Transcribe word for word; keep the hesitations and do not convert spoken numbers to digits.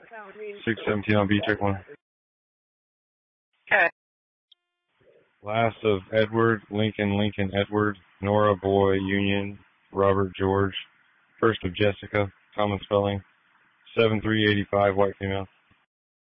six seventeen on B, check one. Okay. Last of Edward, Lincoln, Lincoln, Edward, Nora, Boy, Union, Robert, George. First of Jessica, common spelling. seven three eighty-five, white female.